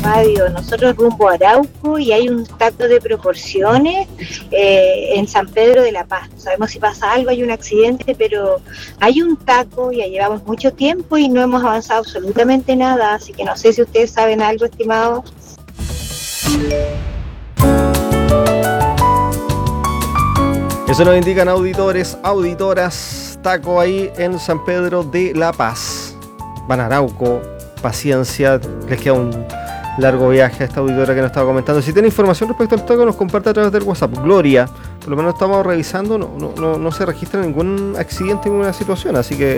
radio. Nosotros rumbo a Arauco y hay un taco de proporciones en San Pedro de la Paz. No sabemos si pasa algo, hay un accidente, pero hay un taco, ya llevamos mucho tiempo y no hemos avanzado absolutamente nada, así que no sé si ustedes saben algo, estimados. Eso nos indican auditores, auditoras. Taco ahí en San Pedro de la Paz. Van a Arauco, paciencia, les queda un largo viaje a esta auditora que nos estaba comentando. Si tiene información respecto al taco, nos comparte a través del WhatsApp. Gloria, por lo menos estamos revisando, no se registra ningún accidente, ninguna situación, así que